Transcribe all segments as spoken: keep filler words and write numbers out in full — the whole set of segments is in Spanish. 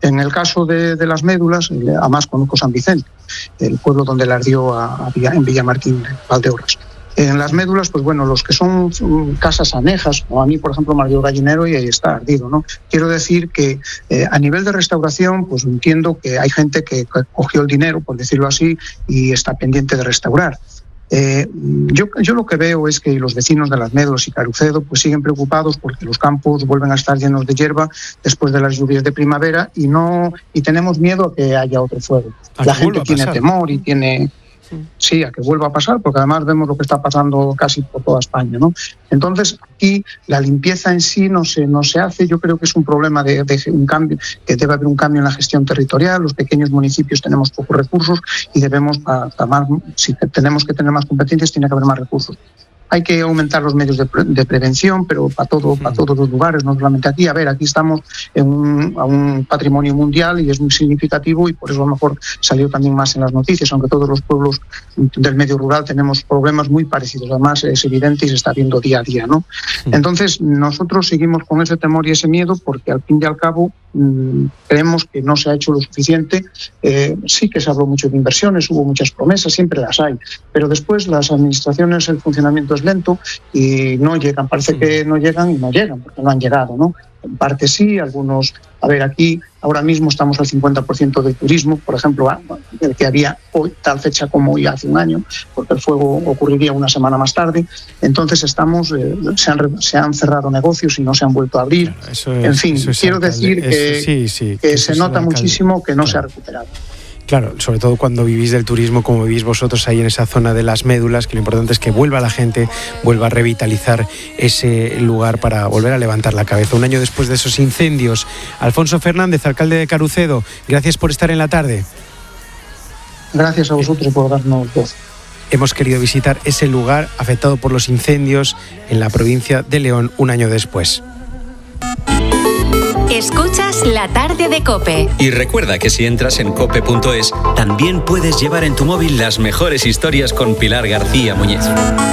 En el caso de, de las médulas, además conozco San Vicente, el pueblo donde le ardió a, a Villa, en Villamartín, Valdeorras. En las médulas, pues bueno, los que son casas anejas, o a mí, por ejemplo, me ardió el gallinero y ahí está ardido, ¿no? Quiero decir que eh, a nivel de restauración, pues entiendo que hay gente que cogió el dinero, por decirlo así, y está pendiente de restaurar. Eh, yo, yo lo que veo es que los vecinos de Las Médulas y Carucedo pues siguen preocupados porque los campos vuelven a estar llenos de hierba después de las lluvias de primavera y no y tenemos miedo a que haya otro fuego. La gente tiene temor y tiene... Sí, a que vuelva a pasar, porque además vemos lo que está pasando casi por toda España, ¿no? Entonces, aquí la limpieza en sí no se, no se hace. Yo creo que es un problema de, de un cambio, que debe haber un cambio en la gestión territorial. Los pequeños municipios tenemos pocos recursos y debemos, para, para más, si tenemos que tener más competencias, tiene que haber más recursos. Hay que aumentar los medios de, pre- de prevención, pero para todo, para todos los lugares, no solamente aquí. A ver, aquí estamos en un, a un patrimonio mundial y es muy significativo y por eso a lo mejor salió también más en las noticias, aunque todos los pueblos del medio rural tenemos problemas muy parecidos. Además, es evidente y se está viendo día a día, ¿no? Entonces, nosotros seguimos con ese temor y ese miedo porque al fin y al cabo mmm, creemos que no se ha hecho lo suficiente. Eh, sí que se habló mucho de inversiones, hubo muchas promesas, siempre las hay, pero después las administraciones, el funcionamiento es lento y no llegan, parece que no llegan y no llegan porque no han llegado, ¿no? En parte sí, algunos, a ver, aquí ahora mismo estamos al cincuenta por ciento del turismo, por ejemplo, el que había hoy, tal fecha como hoy hace un año, porque el fuego ocurriría una semana más tarde, entonces estamos, eh, se, han, se han cerrado negocios y no se han vuelto a abrir, claro, eso es, en fin, eso es quiero alcalde. decir que, eso, sí, sí, que, que se nota muchísimo que no claro. se ha recuperado. Claro, sobre todo cuando vivís del turismo como vivís vosotros ahí en esa zona de Las Médulas, que lo importante es que vuelva la gente, vuelva a revitalizar ese lugar para volver a levantar la cabeza. Un año después de esos incendios. Alfonso Fernández, alcalde de Carucedo, gracias por estar en la tarde. Gracias a vosotros por darnos voz. Hemos querido visitar ese lugar afectado por los incendios en la provincia de León un año después. Escuchas La Tarde de COPE. Y recuerda que si entras en cope punto es, también puedes llevar en tu móvil las mejores historias con Pilar García Muñiz.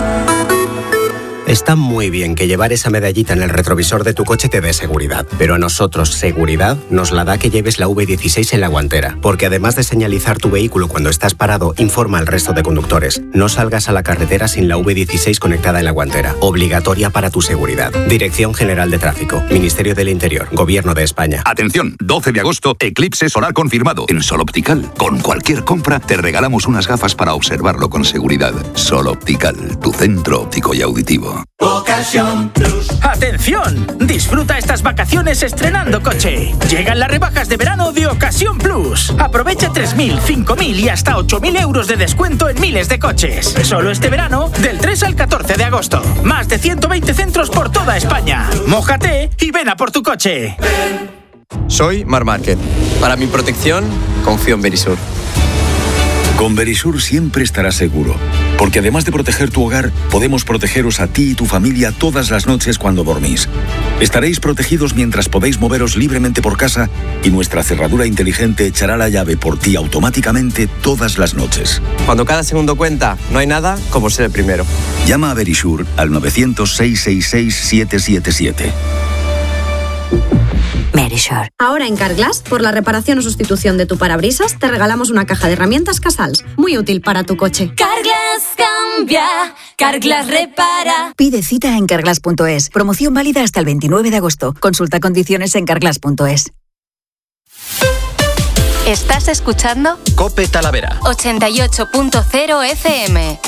Está muy bien que llevar esa medallita en el retrovisor de tu coche te dé seguridad, pero a nosotros seguridad nos la da que lleves la V dieciséis en la guantera, porque además de señalizar tu vehículo cuando estás parado, informa al resto de conductores. No salgas a la carretera sin la V dieciséis conectada en la guantera, obligatoria para tu seguridad. Dirección General de Tráfico, Ministerio del Interior, Gobierno de España. Atención, doce de agosto, eclipse solar confirmado. En Sol Optical, con cualquier compra, te regalamos unas gafas para observarlo con seguridad. Sol Optical, tu centro óptico y auditivo. Ocasión Plus. ¡Atención! Disfruta estas vacaciones estrenando coche. Llegan las rebajas de verano de Ocasión Plus. Aprovecha tres mil, cinco mil y hasta ocho mil euros de descuento en miles de coches. Solo este verano, del tres al catorce de agosto. Más de ciento veinte centros por toda España. Mójate y ven a por tu coche. Soy Mar Márquez. Para mi protección, confío en Verisur. Con Verisur siempre estarás seguro, porque además de proteger tu hogar, podemos protegeros a ti y tu familia todas las noches cuando dormís. Estaréis protegidos mientras podéis moveros libremente por casa y nuestra cerradura inteligente echará la llave por ti automáticamente todas las noches. Cuando cada segundo cuenta, no hay nada como ser el primero. Llama a Verisur al nueve cero cero, seis seis seis, siete siete siete. Verisur. Ahora en Carglass, por la reparación o sustitución de tu parabrisas, te regalamos una caja de herramientas Casals, muy útil para tu coche. Carglass cambia, Carglass repara. Pide cita en carglass punto es. Promoción válida hasta el veintinueve de agosto. Consulta condiciones en carglass punto es. ¿Estás escuchando? COPE Talavera. ochenta y ocho punto cero F M.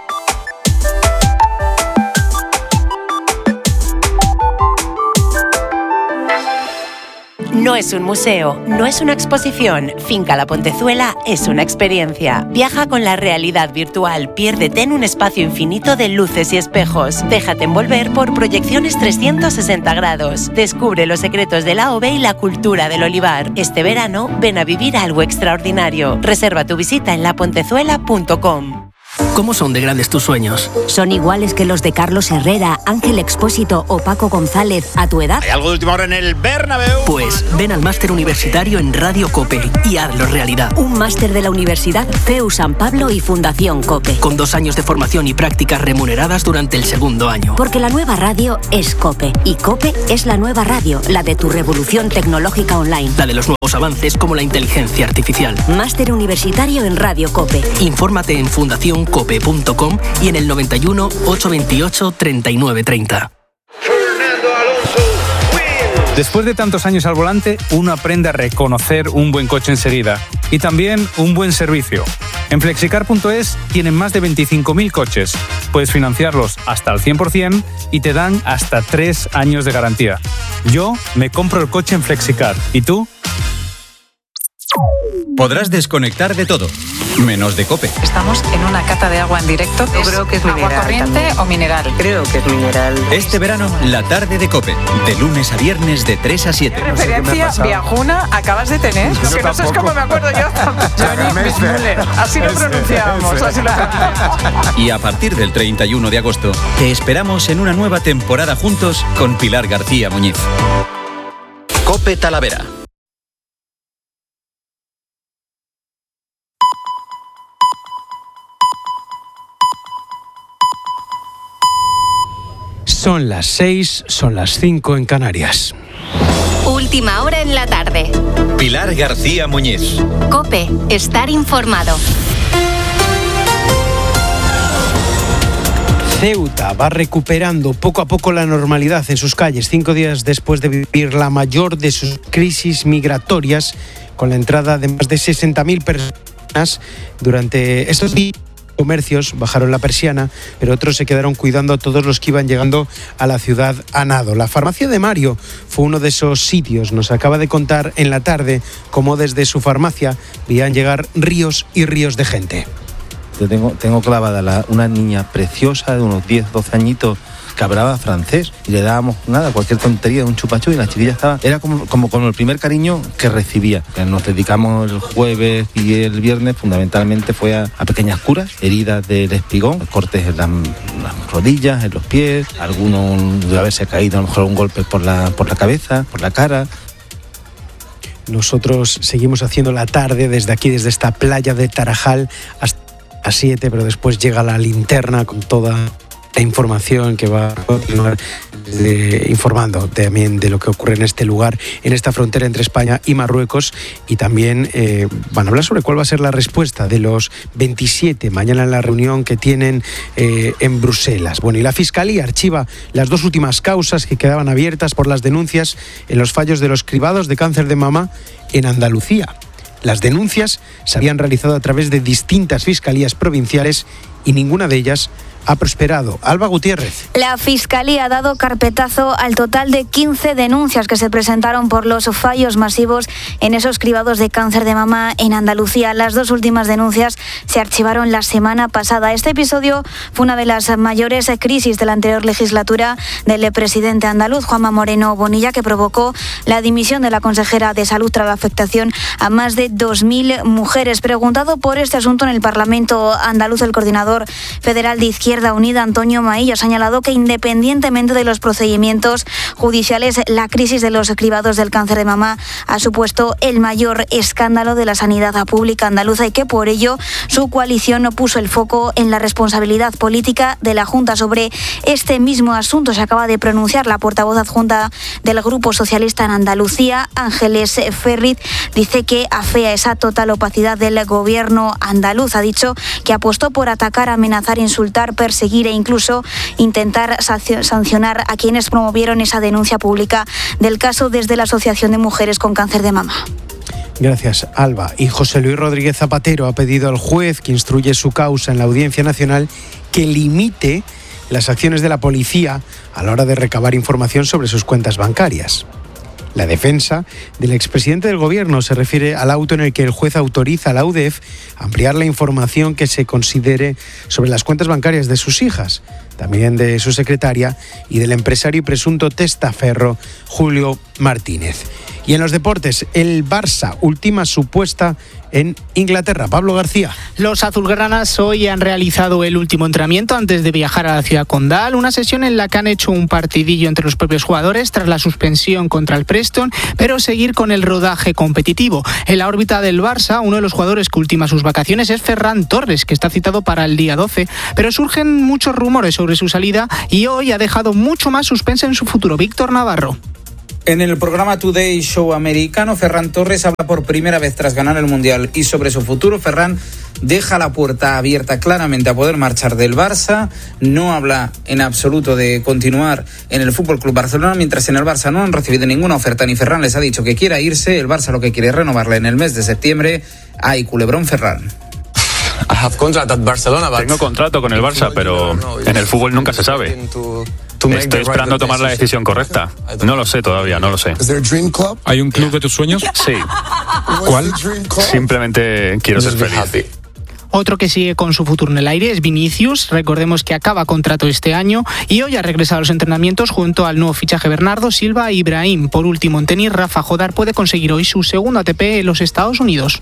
No es un museo, no es una exposición. Finca La Pontezuela es una experiencia. Viaja con la realidad virtual, piérdete en un espacio infinito de luces y espejos. Déjate envolver por proyecciones trescientos sesenta grados. Descubre los secretos del A O V y la cultura del olivar. Este verano, ven a vivir algo extraordinario. Reserva tu visita en la pontezuela punto com. ¿Cómo son de grandes tus sueños? ¿Son iguales que los de Carlos Herrera, Ángel Expósito o Paco González a tu edad? ¿Hay algo de última hora en el Bernabéu? Pues ven al máster universitario en Radio COPE y hazlo realidad. Un máster de la Universidad C E U San Pablo y Fundación COPE. Con dos años de formación y prácticas remuneradas durante el segundo año. Porque la nueva radio es COPE. Y COPE es la nueva radio, la de tu revolución tecnológica online. La de los nuevos avances como la inteligencia artificial. Máster universitario en Radio COPE. Infórmate en fundación cope punto com y en el noventa y uno, ochocientos veintiocho, treinta y nueve treinta. Después de tantos años al volante, uno aprende a reconocer un buen coche enseguida y también un buen servicio. En flexicar punto es tienen más de veinticinco mil coches. Puedes financiarlos hasta al cien por ciento y te dan hasta tres años de garantía. Yo me compro el coche en Flexicar. ¿Y tú? Podrás desconectar de todo, menos de COPE. Estamos en una cata de agua en directo. Yo creo que es mineral. ¿Agua corriente también o mineral? Creo que es mineral. Este verano, la tarde de COPE, de lunes a viernes de tres a siete. ¿Qué referencia viajuna acabas de tener? Yo que no sé cómo me acuerdo yo. Johnny Bismuller. Así lo pronunciamos. Así lo... Y a partir del treinta y uno de agosto, te esperamos en una nueva temporada juntos con Pilar García Muñiz. COPE Talavera. Son las seis, son las cinco en Canarias. Última hora en la tarde. Pilar García Muñiz. COPE, estar informado. Ceuta va recuperando poco a poco la normalidad en sus calles, cinco días después de vivir la mayor de sus crisis migratorias, con la entrada de más de sesenta mil personas durante estos días. Comercios bajaron la persiana, pero otros se quedaron cuidando a todos los que iban llegando a la ciudad a nado. La farmacia de Mario fue uno de esos sitios. Nos acaba de contar en la tarde cómo desde su farmacia veían llegar ríos y ríos de gente. Yo tengo, tengo clavada la, una niña preciosa de unos diez, doce añitos que hablaba francés y le dábamos nada, cualquier tontería, un chupachú y la chiquilla estaba, era como, como, como el primer cariño que recibía. Nos dedicamos el jueves y el viernes fundamentalmente fue a, a pequeñas curas, heridas del espigón, cortes en las, las rodillas, en los pies, algunos de haberse caído a lo mejor un golpe por la, por la cabeza, por la cara. Nosotros seguimos haciendo la tarde desde aquí, desde esta playa de Tarajal hasta las siete, pero después llega la linterna con toda la información que va a continuar eh, informando también de lo que ocurre en este lugar, en esta frontera entre España y Marruecos, y también eh, van a hablar sobre cuál va a ser la respuesta de los veintisiete mañana en la reunión que tienen eh, en Bruselas. Bueno, y la Fiscalía archiva las dos últimas causas que quedaban abiertas por las denuncias en los fallos de los cribados de cáncer de mama en Andalucía. Las denuncias se habían realizado a través de distintas fiscalías provinciales y ninguna de ellas ha prosperado. Alba Gutiérrez. La Fiscalía ha dado carpetazo al total de quince denuncias que se presentaron por los fallos masivos en esos cribados de cáncer de mama en Andalucía. Las dos últimas denuncias se archivaron la semana pasada. Este episodio fue una de las mayores crisis de la anterior legislatura del presidente andaluz, Juanma Moreno Bonilla, que provocó la dimisión de la consejera de Salud tras la afectación a más de dos mil mujeres. Preguntado por este asunto en el Parlamento andaluz, el coordinador federal de Izquierda Unida, Antonio Maillo, ha señalado que independientemente de los procedimientos judiciales, la crisis de los cribados del cáncer de mama ha supuesto el mayor escándalo de la sanidad pública andaluza y que por ello su coalición puso el foco en la responsabilidad política de la Junta. Sobre este mismo asunto se acaba de pronunciar la portavoz adjunta del Grupo Socialista en Andalucía, Ángeles Ferriz. Dice que afea esa total opacidad del gobierno andaluz. Ha dicho que apostó por atacar, amenazar, insultar, perseguir e incluso intentar sancionar a quienes promovieron esa denuncia pública del caso desde la Asociación de Mujeres con Cáncer de Mama. Gracias, Alba. Y José Luis Rodríguez Zapatero ha pedido al juez que instruye su causa en la Audiencia Nacional que limite las acciones de la policía a la hora de recabar información sobre sus cuentas bancarias. La defensa del expresidente del Gobierno se refiere al auto en el que el juez autoriza a la U D E F a ampliar la información que se considere sobre las cuentas bancarias de sus hijas, también de su secretaria y del empresario y presunto testaferro Julio Martínez. Y en los deportes, el Barça, última supuesta en Inglaterra. Pablo García. Los azulgranas hoy han realizado el último entrenamiento antes de viajar a la ciudad condal, una sesión en la que han hecho un partidillo entre los propios jugadores tras la suspensión contra el Preston, pero seguir con el rodaje competitivo. En la órbita del Barça, uno de los jugadores que ultima sus vacaciones es Ferran Torres, que está citado para el día doce, pero surgen muchos rumores sobre su salida y hoy ha dejado mucho más suspense en su futuro. Víctor Navarro. En el programa Today Show americano, Ferran Torres habla por primera vez tras ganar el Mundial y sobre su futuro. Ferran deja la puerta abierta claramente a poder marchar del Barça, no habla en absoluto de continuar en el F C Barcelona, mientras en el Barça no han recibido ninguna oferta ni Ferran les ha dicho que quiera irse. El Barça lo que quiere es renovarle en el mes de septiembre. Ay, culebrón Ferran. Tengo contrato con el Barça, pero en el fútbol nunca se sabe. Estoy esperando tomar la decisión correcta. No lo sé todavía, no lo sé. ¿Hay un club de tus sueños? Sí. ¿Cuál? Simplemente quiero ser feliz. Otro que sigue con su futuro en el aire es Vinicius. Recordemos que acaba contrato este año y hoy ha regresado a los entrenamientos junto al nuevo fichaje Bernardo Silva e Ibrahim. Por último, en tenis, Rafa Jodar puede conseguir hoy su segundo A T P en los Estados Unidos.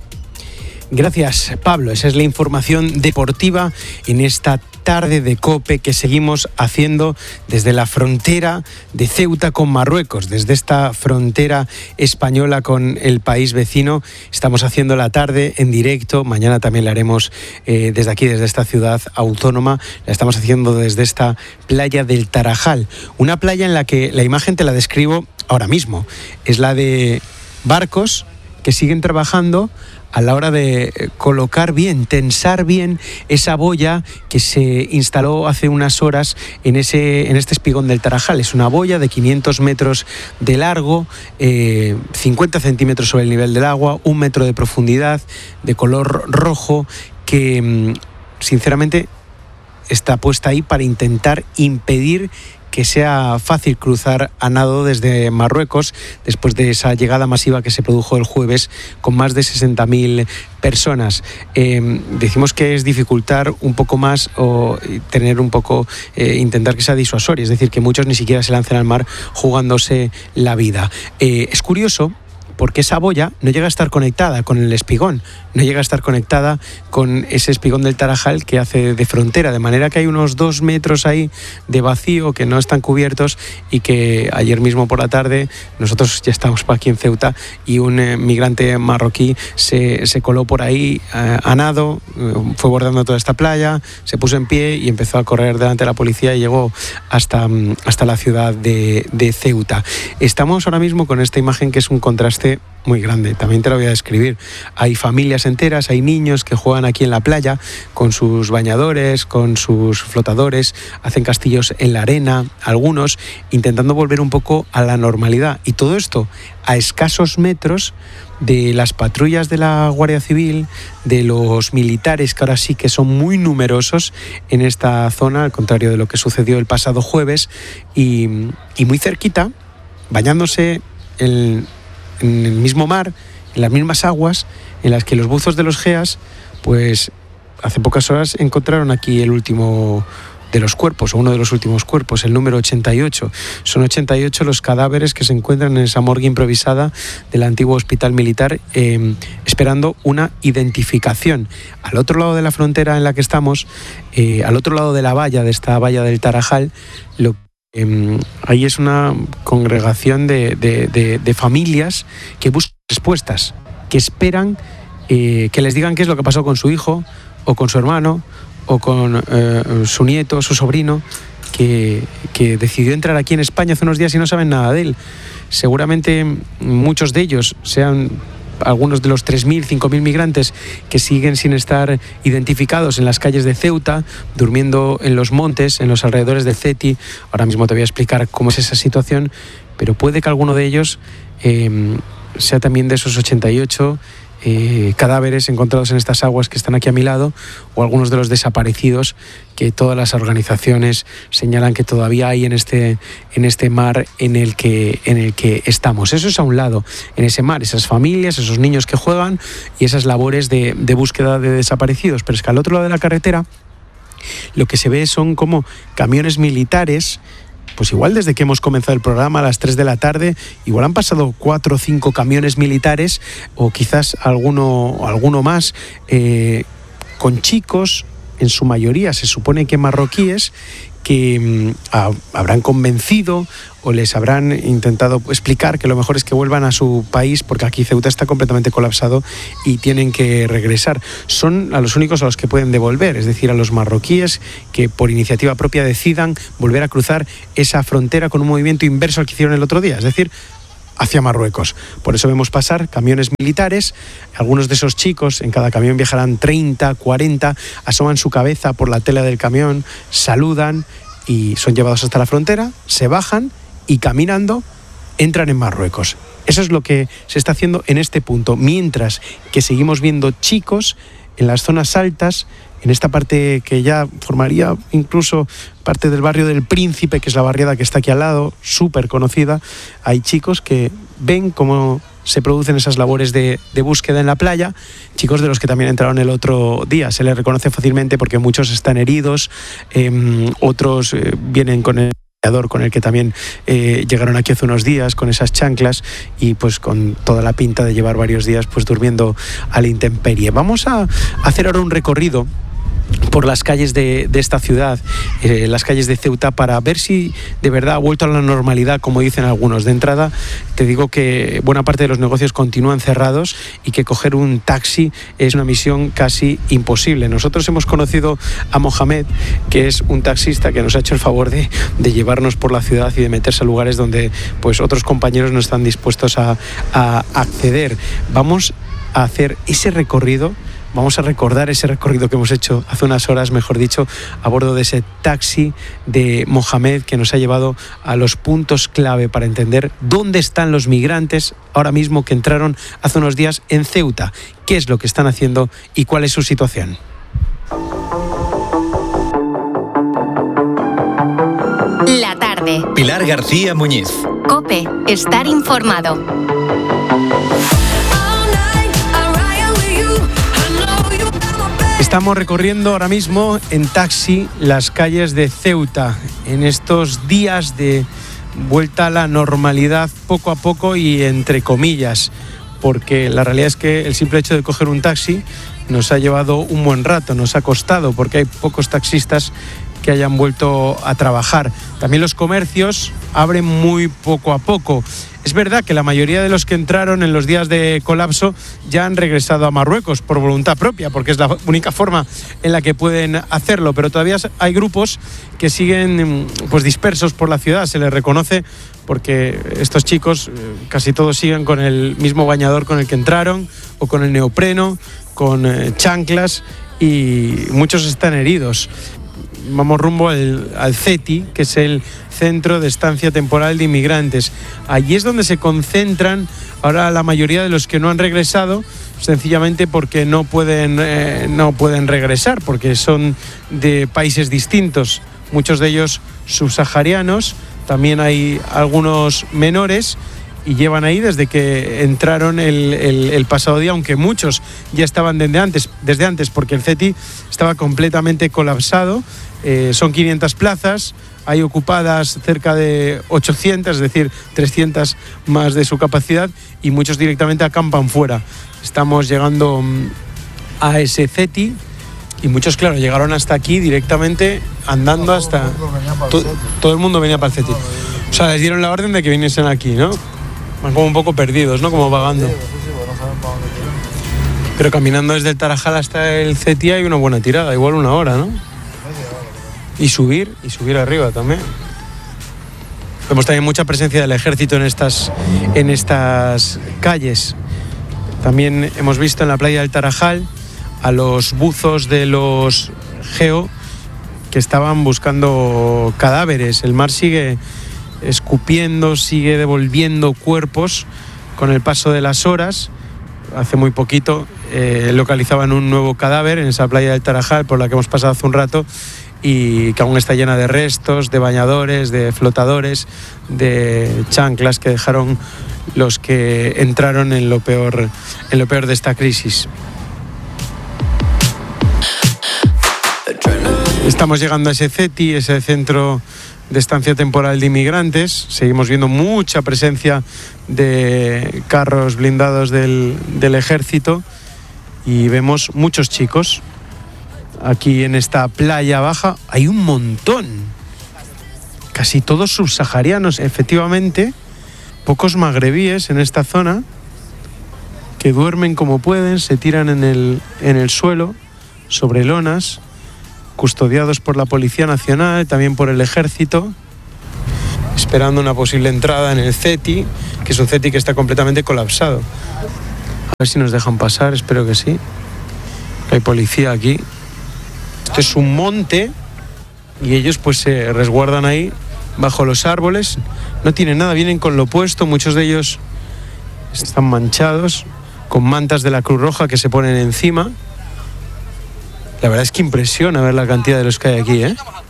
Gracias, Pablo. Esa es la información deportiva en esta tarde de COPE que seguimos haciendo desde la frontera de Ceuta con Marruecos, desde esta frontera española con el país vecino. Estamos haciendo la tarde en directo. Mañana también la haremos eh, desde aquí, desde esta ciudad autónoma. La estamos haciendo desde esta playa del Tarajal. Una playa en la que la imagen te la describo ahora mismo. Es la de barcos que siguen trabajando a la hora de colocar bien, tensar bien esa boya que se instaló hace unas horas en, ese, en este espigón del Tarajal. Es una boya de quinientos metros de largo, eh, cincuenta centímetros sobre el nivel del agua, un metro de profundidad, de color rojo, que sinceramente está puesta ahí para intentar impedir que sea fácil cruzar a nado desde Marruecos después de esa llegada masiva que se produjo el jueves con más de sesenta mil personas. Eh, decimos que es dificultar un poco más o tener un poco, eh, intentar que sea disuasorio, es decir, que muchos ni siquiera se lancen al mar jugándose la vida. Eh, es curioso porque esa boya no llega a estar conectada con el espigón, no llega a estar conectada con ese espigón del Tarajal que hace de frontera, de manera que hay unos dos metros ahí de vacío que no están cubiertos y que ayer mismo por la tarde, nosotros ya estamos aquí en Ceuta y un eh, migrante marroquí se, se coló por ahí eh, a nado, eh, fue bordando toda esta playa, se puso en pie y empezó a correr delante de la policía y llegó hasta, hasta la ciudad de, de Ceuta. Estamos ahora mismo con esta imagen que es un contraste muy grande, también te lo voy a describir. Hay familias enteras, hay niños que juegan aquí en la playa con sus bañadores, con sus flotadores, hacen castillos en la arena, algunos intentando volver un poco a la normalidad, y todo esto a escasos metros de las patrullas de la Guardia Civil, de los militares que ahora sí que son muy numerosos en esta zona, al contrario de lo que sucedió el pasado jueves, y, y muy cerquita, bañándose en en el mismo mar, en las mismas aguas en las que los buzos de los GEAS, pues hace pocas horas encontraron aquí el último de los cuerpos, o uno de los últimos cuerpos, el número ochenta y ocho. Son ochenta y ocho los cadáveres que se encuentran en esa morgue improvisada del antiguo hospital militar, eh, esperando una identificación. Al otro lado de la frontera en la que estamos, eh, al otro lado de la valla, de esta valla del Tarajal, lo Eh, ahí es una congregación de, de, de, de familias que buscan respuestas, que esperan eh, que les digan qué es lo que pasó con su hijo o con su hermano o con eh, su nieto, su sobrino, que, que decidió entrar aquí en España hace unos días y no saben nada de él. Seguramente muchos de ellos sean algunos de los tres mil, cinco mil migrantes que siguen sin estar identificados en las calles de Ceuta, durmiendo en los montes, en los alrededores de Ceti. Ahora mismo te voy a explicar cómo es esa situación, pero puede que alguno de ellos eh, sea también de esos ochenta y ocho eh, cadáveres encontrados en estas aguas que están aquí a mi lado, o algunos de los desaparecidos que todas las organizaciones señalan que todavía hay en este, en este mar en el que, en el que estamos. Eso es a un lado, en ese mar, esas familias, esos niños que juegan y esas labores de, de búsqueda de desaparecidos. Pero es que al otro lado de la carretera lo que se ve son como camiones militares pues igual desde que hemos comenzado el programa a las tres de la tarde, igual han pasado cuatro o cinco camiones militares o quizás alguno, alguno más, eh, con chicos, en su mayoría se supone que marroquíes, que mmm, a, habrán convencido o les habrán intentado explicar que lo mejor es que vuelvan a su país porque aquí Ceuta está completamente colapsado y tienen que regresar. Son a los únicos a los que pueden devolver, es decir, a los marroquíes que por iniciativa propia decidan volver a cruzar esa frontera con un movimiento inverso al que hicieron el otro día, es decir, hacia Marruecos. Por eso vemos pasar camiones militares. Algunos de esos chicos, en cada camión viajarán treinta, cuarenta, asoman su cabeza por la tela del camión, saludan y son llevados hasta la frontera, se bajan y caminando entran en Marruecos. Eso es lo que se está haciendo en este punto, mientras que seguimos viendo chicos en las zonas altas, en esta parte que ya formaría incluso parte del barrio del Príncipe, que es la barriada que está aquí al lado, súper conocida. Hay chicos que ven cómo se producen esas labores de, de búsqueda en la playa, chicos de los que también entraron el otro día. Se les reconoce fácilmente porque muchos están heridos, eh, otros eh, vienen con el con el que también eh, llegaron aquí hace unos días, con esas chanclas y pues con toda la pinta de llevar varios días pues durmiendo a la intemperie. Vamos a hacer ahora un recorrido por las calles de, de esta ciudad, eh, las calles de Ceuta, para ver si de verdad ha vuelto a la normalidad, como dicen algunos. De entrada, te digo que buena parte de los negocios continúan cerrados y que coger un taxi es una misión casi imposible. Nosotros hemos conocido a Mohamed, que es un taxista que nos ha hecho el favor de, de llevarnos por la ciudad y de meterse a lugares donde pues otros compañeros no están dispuestos a, a acceder. Vamos a hacer ese recorrido. Vamos a recordar ese recorrido que hemos hecho hace unas horas, mejor dicho, a bordo de ese taxi de Mohamed que nos ha llevado a los puntos clave para entender dónde están los migrantes ahora mismo que entraron hace unos días en Ceuta, qué es lo que están haciendo y cuál es su situación. La tarde. Pilar García Muñiz. COPE. Estar informado. Estamos recorriendo ahora mismo en taxi las calles de Ceuta en estos días de vuelta a la normalidad poco a poco y entre comillas, porque la realidad es que el simple hecho de coger un taxi nos ha llevado un buen rato, nos ha costado porque hay pocos taxistas que hayan vuelto a trabajar. También los comercios abren muy poco a poco. Es verdad que la mayoría de los que entraron en los días de colapso ya han regresado a Marruecos por voluntad propia, porque es la única forma en la que pueden hacerlo, pero todavía hay grupos que siguen pues dispersos por la ciudad. Se les reconoce porque estos chicos casi todos siguen con el mismo bañador con el que entraron o con el neopreno, con eh, chanclas, y muchos están heridos. Vamos rumbo al, al CETI, que es el Centro de Estancia Temporal de Inmigrantes. Allí es donde se concentran ahora la mayoría de los que no han regresado, sencillamente porque no pueden, eh, no pueden regresar, porque son de países distintos, muchos de ellos subsaharianos, también hay algunos menores, y llevan ahí desde que entraron el, el, el pasado día, aunque muchos ya estaban desde antes, desde antes porque el CETI estaba completamente colapsado. Eh, son quinientas plazas, hay ocupadas cerca de ochocientas, es decir, trescientas más de su capacidad, y muchos directamente acampan fuera. Estamos llegando a ese CETI y muchos, claro, llegaron hasta aquí directamente andando hasta... Todo, todo el mundo venía para el CETI. O sea, les dieron la orden de que viniesen aquí, ¿no? Van como un poco perdidos, ¿no? Como vagando. Pero caminando desde el Tarajal hasta el CETI hay una buena tirada, igual una hora, ¿no? Y subir, y subir arriba también. Vemos también mucha presencia del ejército en estas, en estas calles. También hemos visto en la playa del Tarajal a los buzos de los Geo que estaban buscando cadáveres. El mar sigue escupiendo, sigue devolviendo cuerpos con el paso de las horas. Hace muy poquito eh, localizaban un nuevo cadáver en esa playa del Tarajal por la que hemos pasado hace un rato, y que aún está llena de restos, de bañadores, de flotadores, de chanclas que dejaron los que entraron en lo peor, en lo peor de esta crisis. Estamos llegando a ese CETI, ese Centro de estancia temporal de inmigrantes. Seguimos viendo mucha presencia de carros blindados del, del ejército y vemos muchos chicos. Aquí en esta playa baja hay un montón, casi todos subsaharianos, efectivamente, pocos magrebíes en esta zona, que duermen como pueden, se tiran en el, en el suelo, sobre lonas, custodiados por la Policía Nacional, también por el Ejército, esperando una posible entrada en el CETI, que es un CETI que está completamente colapsado. A ver si nos dejan pasar, espero que sí. Hay policía aquí. Esto es un monte y ellos pues se resguardan ahí bajo los árboles. No tienen nada, vienen con lo puesto, muchos de ellos están manchados con mantas de la Cruz Roja que se ponen encima. La verdad es que impresiona ver la cantidad de los que hay aquí, ¿eh?